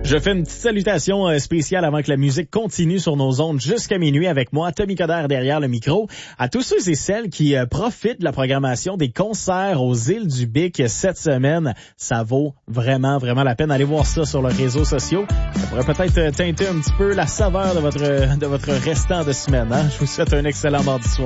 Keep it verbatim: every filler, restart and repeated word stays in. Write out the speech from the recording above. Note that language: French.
Je fais une petite salutation euh, spéciale avant que la musique continue sur nos ondes jusqu'à minuit avec moi, Tommy Coderre derrière le micro. À tous ceux et celles qui euh, profitent de la programmation des concerts aux îles du Bic cette semaine, ça vaut vraiment, vraiment la peine. Allez voir ça sur leurs réseaux sociaux. Ça pourrait peut-être euh, teinter un petit peu la saveur de votre, de votre restant de semaine. Hein? Je vous souhaite un excellent mardi soir.